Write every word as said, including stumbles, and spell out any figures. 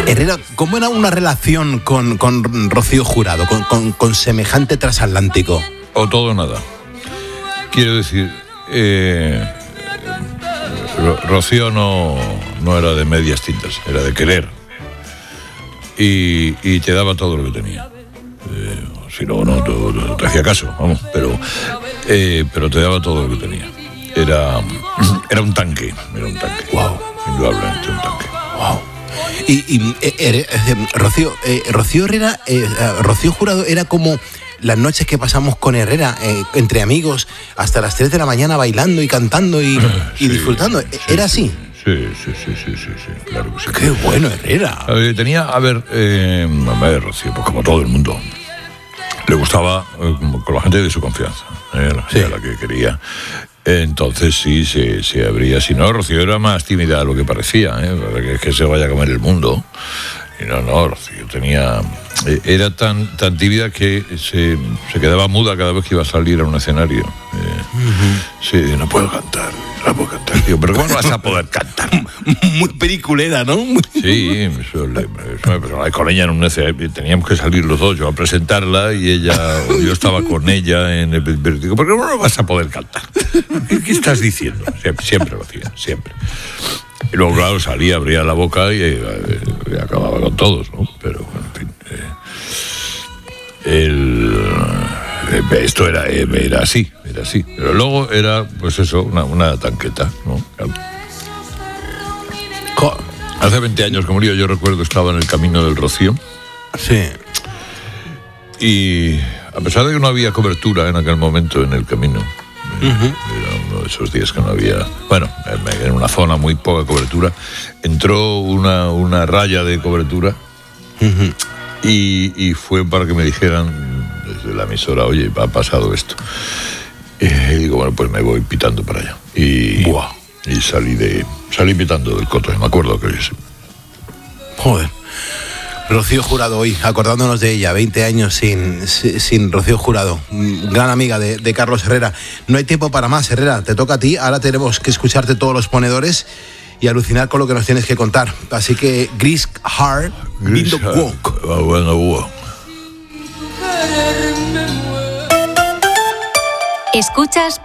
Herrera, ¿cómo era una relación con, con Rocío Jurado, con, con, con semejante transatlántico? O todo o nada. Quiero decir, eh, Rocío no, no era de medias tintas, era de querer. Y, y te daba todo lo que tenía. Eh, si no, no te, no te hacía caso, vamos, pero, eh, pero te daba todo lo que tenía. Era, era un tanque, era un tanque. Wow. Indudablemente un tanque. Wow. Y, y eh, eh, eh, Rocío, eh, Rocío Herrera, eh, Rocío Jurado era como las noches que pasamos con Herrera, eh, entre amigos, hasta las tres de la mañana bailando y cantando y, sí, y disfrutando. Sí, ¿Era sí, así? Sí, sí, sí, sí, sí, sí, claro que sí. ¡Qué bueno, Herrera! A ver, tenía, a ver, eh, a ver, Rocío, pues como todo el mundo, le gustaba eh, con la gente de su confianza, eh, la gente sí. a la que quería. Entonces sí, se, se abría. Si no, Rocío era más tímida de lo que parecía, ¿eh? Para que, que se vaya a comer el mundo. Y no, no, Rocío tenía... Era tan, tan tímida que se, se quedaba muda cada vez que iba a salir a un escenario. Eh, uh-huh. Sí, no puedo cantar, no puedo cantar. Digo, pero ¿cómo no vas a poder cantar? Muy peliculera, ¿no? Sí, eso, le, eso me pasó. Con ella en un escenario, teníamos que salir los dos, yo a presentarla y ella, yo estaba con ella en el... Digo, ¿pero cómo no vas a poder cantar? ¿Qué, qué estás diciendo? Siempre, siempre lo hacía, siempre. Y luego, claro, salía, abría la boca y, eh, y acababa con todos, ¿no? Pero, bueno, en fin. Eh, el, eh, esto era, eh, era así, era así. Pero luego era, pues eso, una, una tanqueta, ¿no? Hace veinte años que murió, yo recuerdo, estaba en el Camino del Rocío. Sí. Y a pesar de que no había cobertura en aquel momento en el camino, uh-huh. era uno de esos días que no había, bueno, en una zona muy poca cobertura, entró una, una raya de cobertura uh-huh. y, y fue para que me dijeran desde la emisora, oye, ha pasado esto. Y digo, bueno, pues me voy pitando para allá. Y, wow. y salí de salí pitando del coto, me acuerdo que es. Joder. Rocío Jurado hoy, acordándonos de ella, veinte años sin, sin Rocío Jurado, gran amiga de, de Carlos Herrera. No hay tiempo para más, Herrera, te toca a ti, ahora tenemos que escucharte todos los ponedores y alucinar con lo que nos tienes que contar. Así que, Gris Hard, Lindo Walk. Bueno, walk. Escuchas